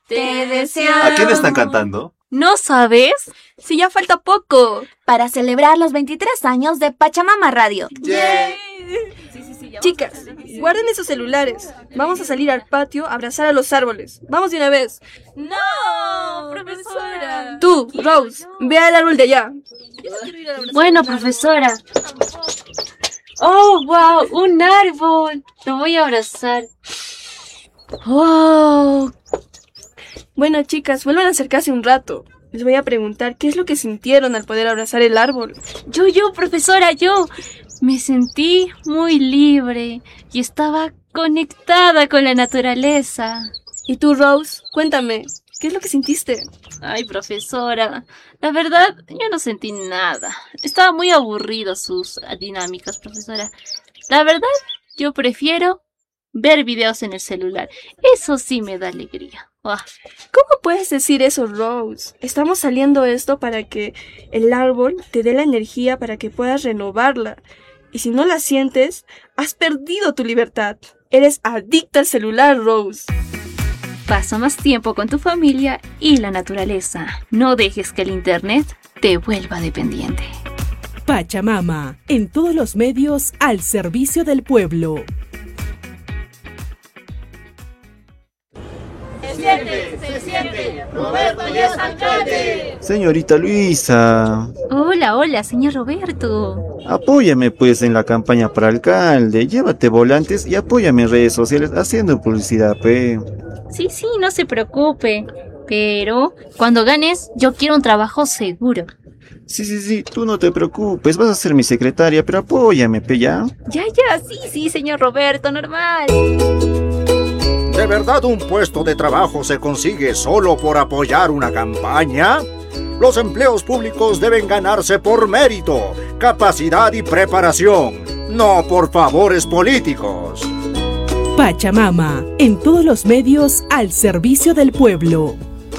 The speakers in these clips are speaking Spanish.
Te deseamos. ¿A quién están cantando? ¿No sabes? Sí, ya falta poco. Para celebrar los 23 años de Pachamama Radio. ¡Yay! Chicas, guarden esos celulares. Vamos a salir al patio a abrazar a los árboles. Vamos de una vez. ¡No, profesora! Tú, Rose, ve al árbol de allá. Bueno, profesora. ¡Oh, wow! ¡Un árbol! Lo voy a abrazar. ¡Wow! Bueno, chicas, vuelvan a acercarse un rato. Les voy a preguntar qué es lo que sintieron al poder abrazar el árbol. Yo, profesora, yo. Me sentí muy libre y estaba conectada con la naturaleza. ¿Y tú, Rose? Cuéntame, ¿qué es lo que sintiste? Ay, profesora, la verdad, yo no sentí nada. Estaba muy aburrido sus dinámicas, profesora. La verdad, yo prefiero ver videos en el celular. Eso sí me da alegría. ¿Cómo puedes decir eso, Rose? Estamos saliendo esto para que el árbol te dé la energía para que puedas renovarla. Y si no la sientes, has perdido tu libertad. Eres adicta al celular, Rose. Pasa más tiempo con tu familia y la naturaleza. No dejes que el internet te vuelva dependiente. Pachamama, en todos los medios al servicio del pueblo. Se siente, Roberto ya es alcalde. Señorita Luisa. Hola, señor Roberto. Apóyame pues en la campaña para alcalde. Llévate volantes y apóyame en redes sociales haciendo publicidad, pe. Sí, no se preocupe. Pero cuando ganes, yo quiero un trabajo seguro. Sí, tú no te preocupes, vas a ser mi secretaria, pero apóyame, pe, ¿ya? Ya, sí, señor Roberto, normal. ¿De verdad un puesto de trabajo se consigue solo por apoyar una campaña? Los empleos públicos deben ganarse por mérito, capacidad y preparación, no por favores políticos. Pachamama, en todos los medios al servicio del pueblo.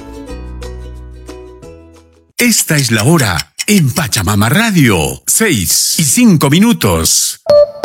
Esta es la hora en Pachamama Radio, 6:05.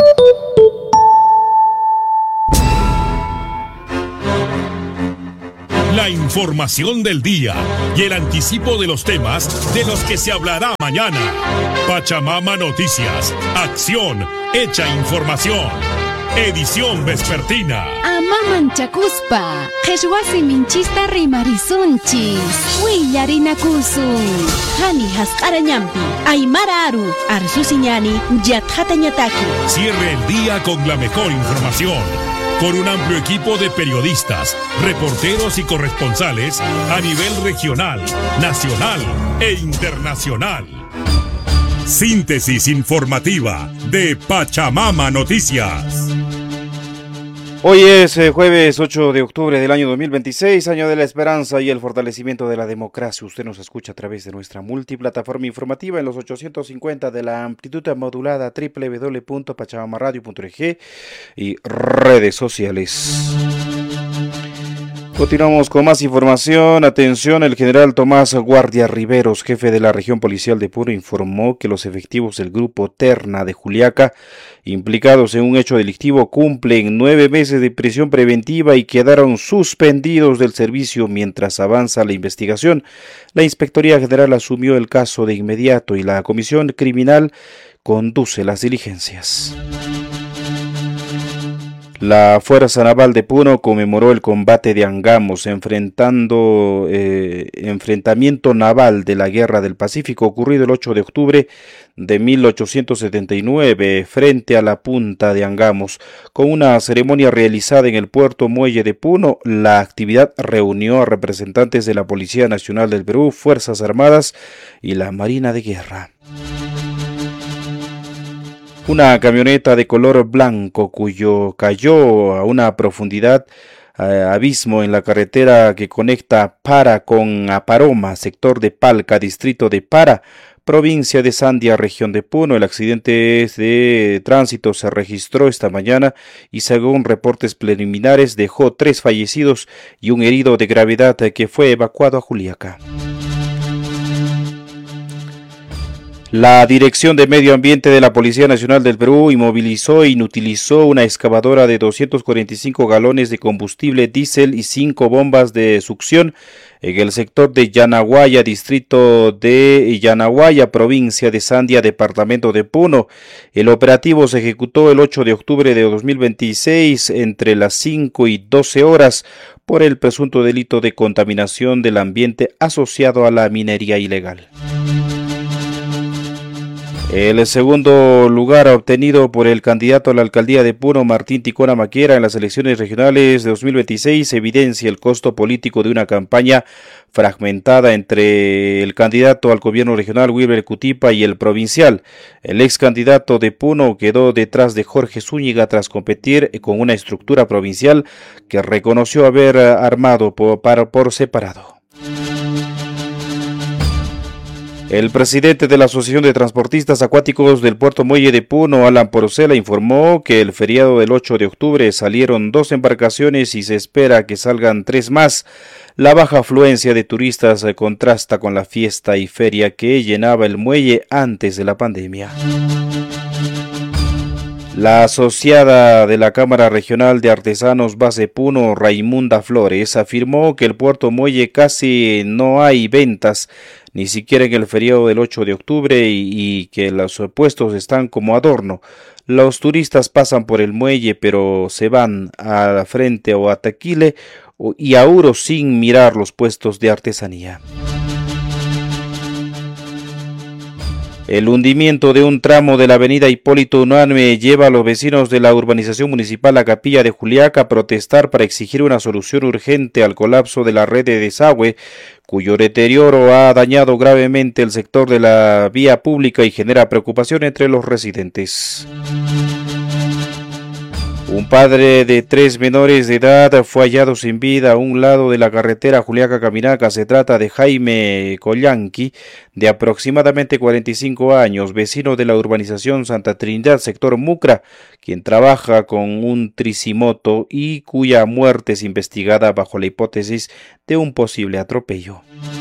La información del día y el anticipo de los temas de los que se hablará mañana. Pachamama Noticias, acción, hecha información. Edición vespertina. Amaman Chacuspa, Jeshwasi Minchista Rimarizunchis, Willarinakusun, Hani Haskaranyampi, Aymara Aru, Arsusiñani, Yathatañataki. Cierre el día con la mejor información. Con un amplio equipo de periodistas, reporteros y corresponsales a nivel regional, nacional e internacional. Síntesis informativa de Pachamama Noticias. Hoy es jueves 8 de octubre del año 2026, año de la esperanza y el fortalecimiento de la democracia. Usted nos escucha a través de nuestra multiplataforma informativa en los 850 de la amplitud modulada www.pachamamaradio.org y redes sociales. Continuamos con más información. Atención, el general Tomás Guardia Riveros, jefe de la región policial de Puno, informó que los efectivos del grupo Terna de Juliaca, implicados en un hecho delictivo, cumplen 9 meses de prisión preventiva y quedaron suspendidos del servicio mientras avanza la investigación. La Inspectoría General asumió el caso de inmediato y la Comisión Criminal conduce las diligencias. La Fuerza Naval de Puno conmemoró el combate de Angamos, enfrentamiento naval de la Guerra del Pacífico ocurrido el 8 de octubre de 1879 frente a la punta de Angamos. Con una ceremonia realizada en el puerto muelle de Puno, la actividad reunió a representantes de la Policía Nacional del Perú, Fuerzas Armadas y la Marina de Guerra. Una camioneta de color blanco cayó a una profundidad abismo en la carretera que conecta Para con Aparoma, sector de Palca, distrito de Para, provincia de Sandia, región de Puno. El accidente de tránsito se registró esta mañana y según reportes preliminares dejó 3 fallecidos y un herido de gravedad que fue evacuado a Juliaca. La Dirección de Medio Ambiente de la Policía Nacional del Perú inmovilizó e inutilizó una excavadora de 245 galones de combustible diésel y 5 bombas de succión en el sector de Yanaguaya, distrito de Yanaguaya, provincia de Sandia, departamento de Puno. El operativo se ejecutó el 8 de octubre de 2026 entre las 5 y 12 horas por el presunto delito de contaminación del ambiente asociado a la minería ilegal. El segundo lugar obtenido por el candidato a la alcaldía de Puno, Martín Ticona Maquera, en las elecciones regionales de 2026 evidencia el costo político de una campaña fragmentada entre el candidato al gobierno regional, Wilber Cutipa, y el provincial. El ex candidato de Puno quedó detrás de Jorge Zúñiga tras competir con una estructura provincial que reconoció haber armado por separado. El presidente de la Asociación de Transportistas Acuáticos del Puerto Muelle de Puno, Alan Porcela, informó que el feriado del 8 de octubre salieron 2 embarcaciones y se espera que salgan 3 más. La baja afluencia de turistas contrasta con la fiesta y feria que llenaba el muelle antes de la pandemia. La asociada de la Cámara Regional de Artesanos Base Puno, Raimunda Flores, afirmó que el Puerto Muelle casi no hay ventas, ni siquiera en el feriado del 8 de octubre y que los puestos están como adorno. Los turistas pasan por el muelle pero se van a la frente o a Taquile y a Uro sin mirar los puestos de artesanía. El hundimiento de un tramo de la avenida Hipólito Unanue lleva a los vecinos de la urbanización municipal La Capilla de Juliaca a protestar para exigir una solución urgente al colapso de la red de desagüe, cuyo deterioro ha dañado gravemente el sector de la vía pública y genera preocupación entre los residentes. Un padre de 3 menores de edad fue hallado sin vida a un lado de la carretera Juliaca-Caminaca. Se trata de Jaime Collanqui, de aproximadamente 45 años, vecino de la urbanización Santa Trinidad, sector Mucra, quien trabaja con un tricimoto y cuya muerte es investigada bajo la hipótesis de un posible atropello.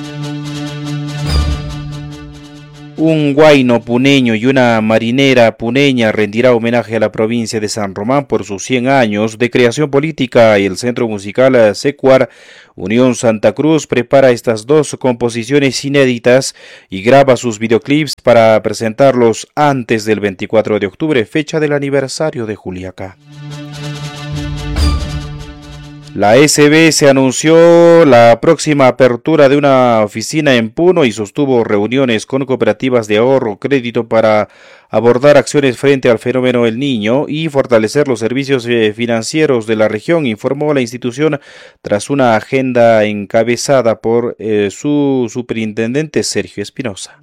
Un huayno puneño y una marinera puneña rendirá homenaje a la provincia de San Román por sus 100 años de creación política y el centro musical Secuar Unión Santa Cruz prepara estas 2 composiciones inéditas y graba sus videoclips para presentarlos antes del 24 de octubre, fecha del aniversario de Juliaca. La SBS anunció la próxima apertura de una oficina en Puno y sostuvo reuniones con cooperativas de ahorro, crédito para abordar acciones frente al fenómeno El Niño y fortalecer los servicios financieros de la región, informó la institución tras una agenda encabezada por su superintendente Sergio Espinosa.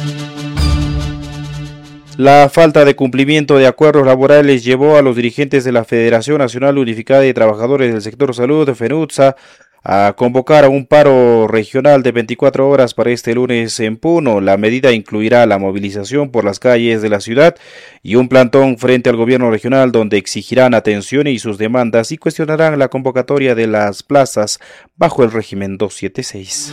La falta de cumplimiento de acuerdos laborales llevó a los dirigentes de la Federación Nacional Unificada de Trabajadores del Sector Salud, FENUTSA, a convocar a un paro regional de 24 horas para este lunes en Puno. La medida incluirá la movilización por las calles de la ciudad y un plantón frente al gobierno regional donde exigirán atención y sus demandas y cuestionarán la convocatoria de las plazas bajo el régimen 276.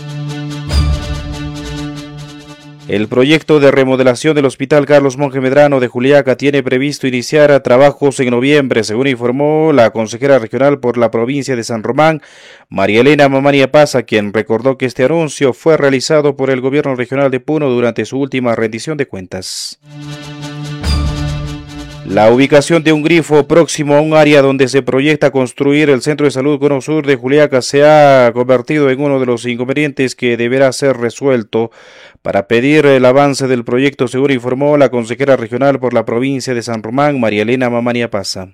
El proyecto de remodelación del Hospital Carlos Monge Medrano de Juliaca tiene previsto iniciar trabajos en noviembre, según informó la consejera regional por la provincia de San Román, María Elena Mamania Paza, quien recordó que este anuncio fue realizado por el gobierno regional de Puno durante su última rendición de cuentas. La ubicación de un grifo próximo a un área donde se proyecta construir el Centro de Salud Cono Sur de Juliaca se ha convertido en uno de los inconvenientes que deberá ser resuelto para pedir el avance del proyecto, según informó la consejera regional por la provincia de San Román, María Elena Mamania Paza.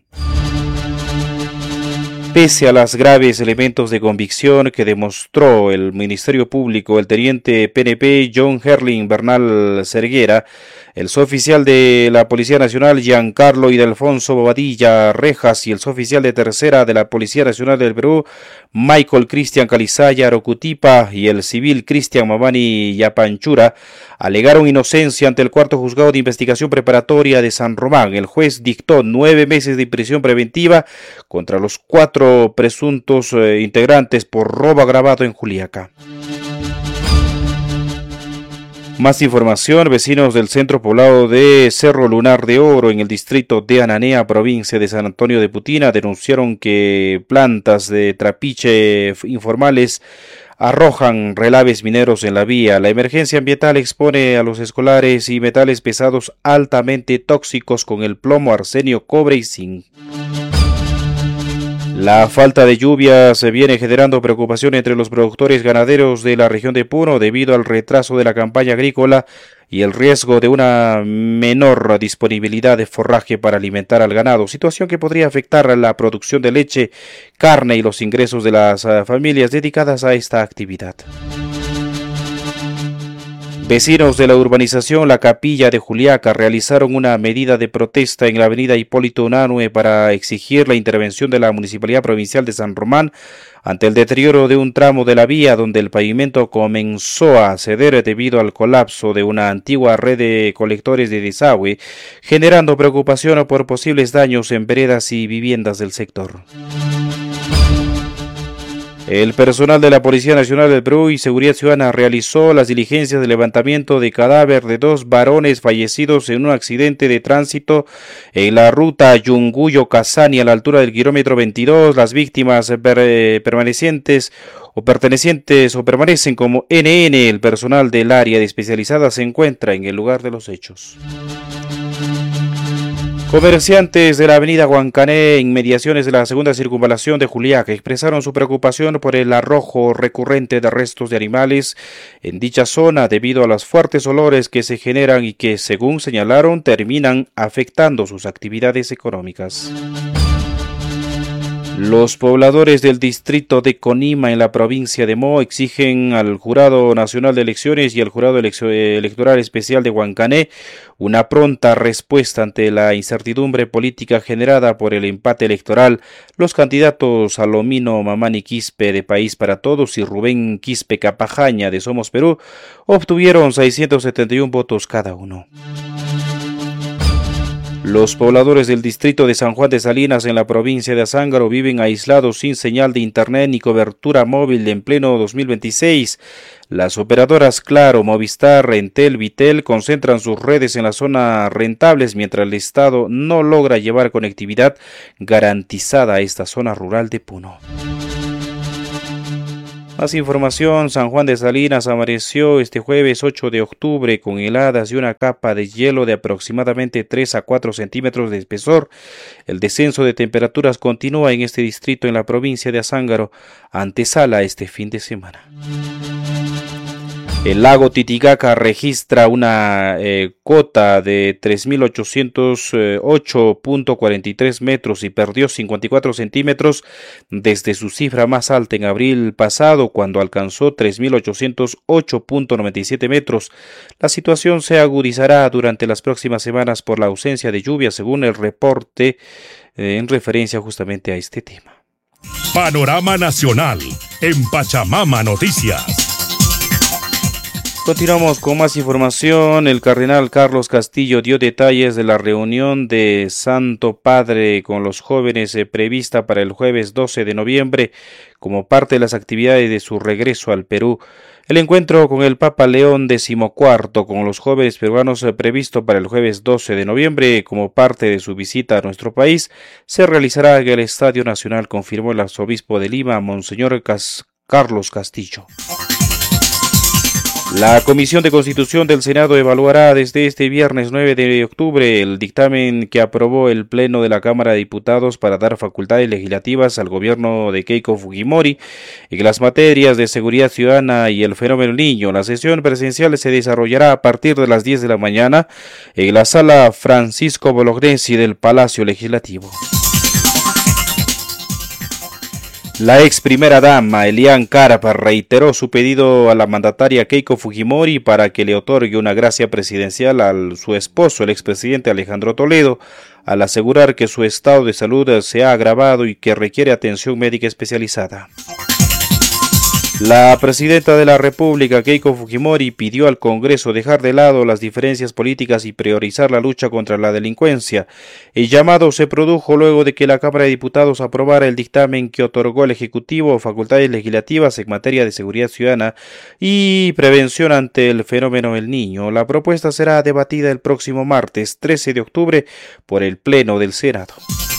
Pese a los graves elementos de convicción que demostró el Ministerio Público, el teniente PNP John Herling Bernal Cerguera, el suboficial de la Policía Nacional Giancarlo Ildefonso Bobadilla Rejas y el suboficial de tercera de la Policía Nacional del Perú, Michael Cristian Calizaya Arocutipa y el civil Cristian Mamani Yapanchura, alegaron inocencia ante el cuarto juzgado de investigación preparatoria de San Román. El juez dictó 9 meses de prisión preventiva contra los 4 presuntos integrantes por robo agravado en Juliaca. Más información, vecinos del centro poblado de Cerro Lunar de Oro, en el distrito de Ananea, provincia de San Antonio de Putina, denunciaron que plantas de trapiche informales arrojan relaves mineros en la vía. La emergencia ambiental expone a los escolares y metales pesados altamente tóxicos con el plomo, arsenio, cobre y zinc. La falta de lluvia se viene generando preocupación entre los productores ganaderos de la región de Puno debido al retraso de la campaña agrícola y el riesgo de una menor disponibilidad de forraje para alimentar al ganado, situación que podría afectar a la producción de leche, carne y los ingresos de las familias dedicadas a esta actividad. Vecinos de la urbanización La Capilla de Juliaca realizaron una medida de protesta en la avenida Hipólito Unanue para exigir la intervención de la Municipalidad Provincial de San Román ante el deterioro de un tramo de la vía donde el pavimento comenzó a ceder debido al colapso de una antigua red de colectores de desagüe, generando preocupación por posibles daños en veredas y viviendas del sector. El personal de la Policía Nacional del Perú y Seguridad Ciudadana realizó las diligencias de levantamiento de cadáver de 2 varones fallecidos en un accidente de tránsito en la ruta Yunguyo-Casani a la altura del kilómetro 22. Las víctimas permanecen como NN. El personal del área de especializada se encuentra en el lugar de los hechos. Comerciantes de la avenida Huancané, inmediaciones de la segunda circunvalación de Juliaca, expresaron su preocupación por el arrojo recurrente de restos de animales en dicha zona debido a los fuertes olores que se generan y que, según señalaron, terminan afectando sus actividades económicas. Los pobladores del distrito de Conima en la provincia de Mo exigen al Jurado Nacional de Elecciones y al Jurado Electoral Especial de Huancané una pronta respuesta ante la incertidumbre política generada por el empate electoral. Los candidatos Salomino Mamani Quispe de País para Todos y Rubén Quispe Capajaña de Somos Perú obtuvieron 671 votos cada uno. Los pobladores del distrito de San Juan de Salinas en la provincia de Azángaro viven aislados sin señal de internet ni cobertura móvil en pleno 2026. Las operadoras Claro, Movistar, Entel, Vitel concentran sus redes en la zona rentables mientras el Estado no logra llevar conectividad garantizada a esta zona rural de Puno. Más información, San Juan de Salinas amaneció este jueves 8 de octubre con heladas y una capa de hielo de aproximadamente 3 a 4 centímetros de espesor. El descenso de temperaturas continúa en este distrito en la provincia de Azángaro, antesala este fin de semana. El lago Titicaca registra una cota de 3.808.43 metros y perdió 54 centímetros desde su cifra más alta en abril pasado, cuando alcanzó 3.808.97 metros. La situación se agudizará durante las próximas semanas por la ausencia de lluvia, según el reporte en referencia justamente a este tema. Panorama Nacional en Pachamama Noticias. Continuamos con más información. El cardenal Carlos Castillo dio detalles de la reunión de Santo Padre con los jóvenes prevista para el jueves 12 de noviembre como parte de las actividades de su regreso al Perú. El encuentro con el Papa León XIV con los jóvenes peruanos previsto para el jueves 12 de noviembre como parte de su visita a nuestro país se realizará en el Estadio Nacional, confirmó el arzobispo de Lima, Monseñor Carlos Castillo. La Comisión de Constitución del Senado evaluará desde este viernes 9 de octubre el dictamen que aprobó el Pleno de la Cámara de Diputados para dar facultades legislativas al gobierno de Keiko Fujimori en las materias de seguridad ciudadana y el fenómeno niño. La sesión presencial se desarrollará a partir de las 10 de la mañana en la sala Francisco Bolognesi del Palacio Legislativo. La ex primera dama, Elian Carapa, reiteró su pedido a la mandataria Keiko Fujimori para que le otorgue una gracia presidencial a su esposo, el expresidente Alejandro Toledo, al asegurar que su estado de salud se ha agravado y que requiere atención médica especializada. La presidenta de la República, Keiko Fujimori, pidió al Congreso dejar de lado las diferencias políticas y priorizar la lucha contra la delincuencia. El llamado se produjo luego de que la Cámara de Diputados aprobara el dictamen que otorgó al Ejecutivo facultades legislativas en materia de seguridad ciudadana y prevención ante el fenómeno El Niño. La propuesta será debatida el próximo martes 13 de octubre por el Pleno del Senado.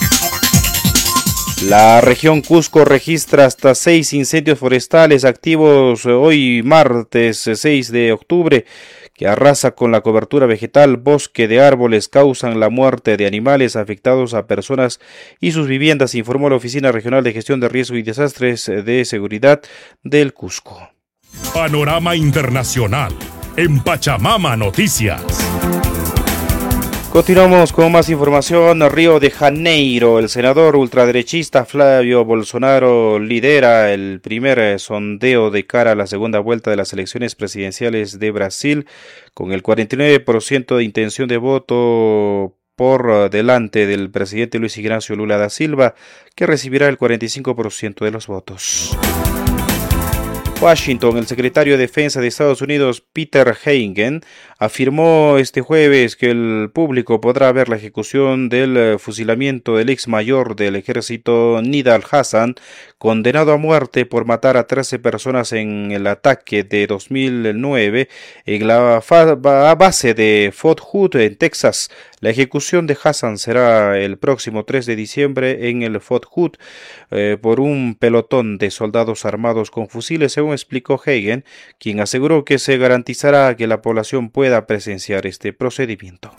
La región Cusco registra hasta 6 incendios forestales activos hoy martes 6 de octubre que arrasa con la cobertura vegetal, bosque de árboles, causan la muerte de animales afectados a personas y sus viviendas, informó la Oficina Regional de Gestión de Riesgo y Desastres de Seguridad del Cusco. Panorama Internacional en Pachamama Noticias. Continuamos con más información. Río de Janeiro, el senador ultraderechista Flavio Bolsonaro lidera el primer sondeo de cara a la segunda vuelta de las elecciones presidenciales de Brasil, con el 49% de intención de voto por delante del presidente Luis Ignacio Lula da Silva, que recibirá el 45% de los votos. Washington, el secretario de Defensa de Estados Unidos, Peter Hegseth, afirmó este jueves que el público podrá ver la ejecución del fusilamiento del ex mayor del ejército Nidal Hassan, condenado a muerte por matar a 13 personas en el ataque de 2009 en la base de Fort Hood en Texas. La ejecución de Hassan será el próximo 3 de diciembre en el Fort Hood por un pelotón de soldados armados con fusiles, según explicó Hegseth, quien aseguró que se garantizará que la población pueda presenciar este procedimiento.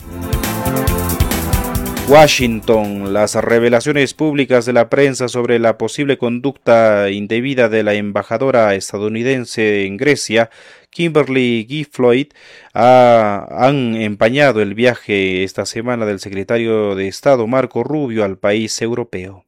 Washington, las revelaciones públicas de la prensa sobre la posible conducta indebida de la embajadora estadounidense en Grecia, Kimberly Guilfoyle, han empañado el viaje esta semana del secretario de Estado Marco Rubio al país europeo.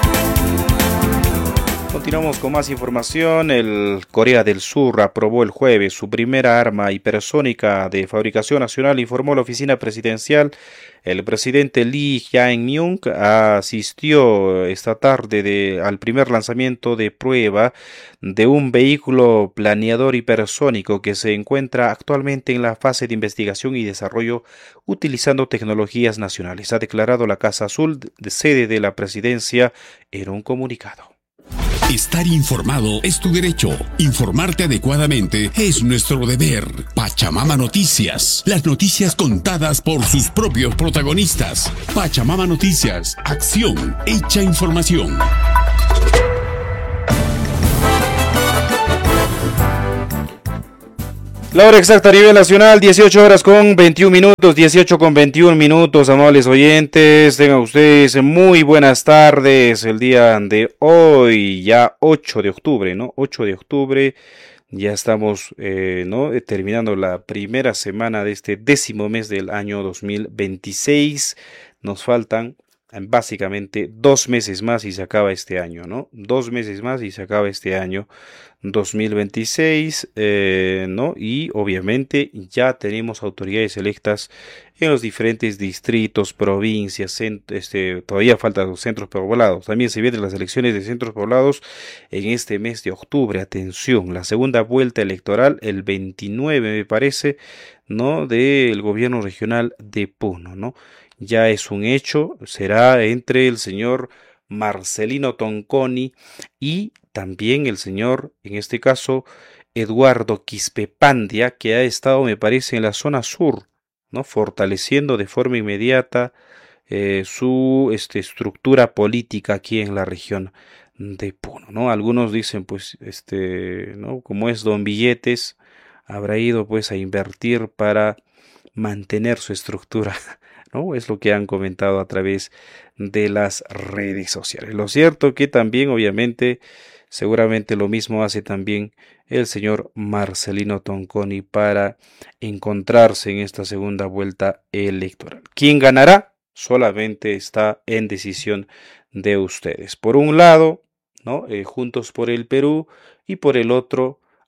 Continuamos con más información. El Corea del Sur aprobó el jueves su primera arma hipersónica de fabricación nacional, informó la oficina presidencial. El presidente Lee Jae-myung asistió esta tarde al primer lanzamiento de prueba de un vehículo planeador hipersónico que se encuentra actualmente en la fase de investigación y desarrollo utilizando tecnologías nacionales, ha declarado la Casa Azul, sede de la presidencia, en un comunicado. Estar informado es tu derecho. Informarte adecuadamente es nuestro deber. Pachamama Noticias. Las noticias contadas por sus propios protagonistas. Pachamama Noticias. Acción hecha información. La hora exacta a nivel nacional, 18 horas con 21 minutos, 18 con 21 minutos, amables oyentes, tengan ustedes muy buenas tardes. El día de hoy, ya 8 de octubre, ¿no? 8 de octubre, ya estamos, terminando la primera semana de este 10º mes del año 2026. Nos faltan básicamente 2 meses más y se acaba este año, ¿no? 2 meses más y se acaba este año 2026, ¿no? Y obviamente ya tenemos autoridades electas en los diferentes distritos, provincias, todavía faltan los centros poblados. También se vienen las elecciones de centros poblados en este mes de octubre. Atención, la segunda vuelta electoral el 29, me parece, ¿no? Del gobierno regional de Puno, ¿no? Ya es un hecho, será entre el señor Marcelino Tonconi y también el señor, en este caso, Eduardo Quispepandia, que ha estado, me parece, en la zona sur, ¿no? Fortaleciendo de forma inmediata su estructura política aquí en la región de Puno, ¿no? Algunos dicen, pues, ¿no? Como es Don Billetes, habrá ido pues a invertir para mantener su estructura, ¿no? Es lo que han comentado a través de las redes sociales. Lo cierto que también, obviamente, seguramente lo mismo hace también el señor Marcelino Tonconi para encontrarse en esta segunda vuelta electoral. ¿Quién ganará? Solamente está en decisión de ustedes. Por un lado, ¿no? Juntos por el Perú, y por el otro,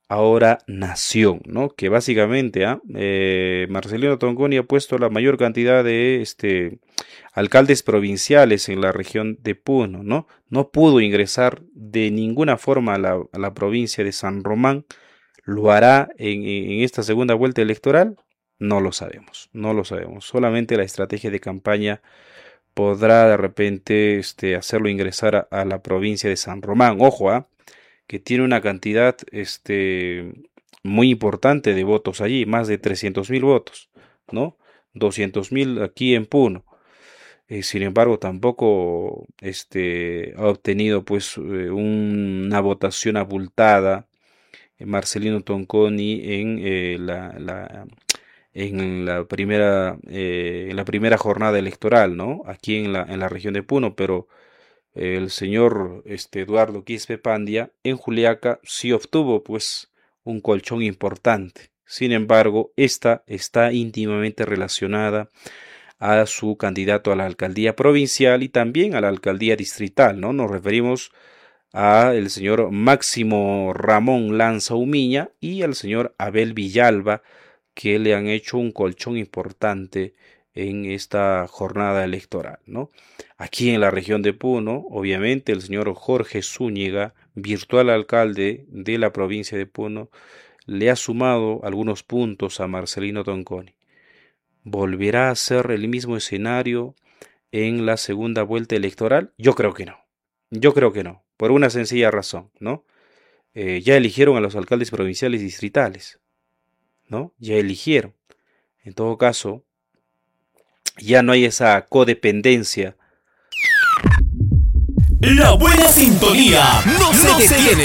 ahora Nación, ¿no? Que básicamente Marcelino Tongoni ha puesto la mayor cantidad de alcaldes provinciales en la región de Puno, ¿no? No pudo ingresar de ninguna forma a la provincia de San Román. ¿Lo hará en esta segunda vuelta electoral? No lo sabemos, no lo sabemos. Solamente la estrategia de campaña podrá de repente hacerlo ingresar a la provincia de San Román. Ojo, que tiene una cantidad muy importante de votos allí, más de 300.000 votos, ¿no? 200.000 aquí en Puno. Sin embargo, tampoco ha obtenido pues una votación abultada Marcelino Tongoni en la primera jornada electoral, ¿no? Aquí en la región de Puno, pero el señor Eduardo Quispe Pandia en Juliaca sí obtuvo pues un colchón importante. Sin embargo, esta está íntimamente relacionada a su candidato a la alcaldía provincial y también a la alcaldía distrital, ¿no? Nos referimos a el señor Máximo Ramón Lanza Umiña y al señor Abel Villalba, que le han hecho un colchón importante en esta jornada electoral, ¿no? Aquí en la región de Puno, obviamente, el señor Jorge Zúñiga, virtual alcalde de la provincia de Puno, le ha sumado algunos puntos a Marcelino Tongoni. ¿Volverá a ser el mismo escenario en la segunda vuelta electoral? Yo creo que no. Yo creo que no. Por una sencilla razón, ¿no? Ya eligieron a los alcaldes provinciales y distritales, ¿no? Ya eligieron. En todo caso, ya no hay esa codependencia. La buena sintonía no se detiene.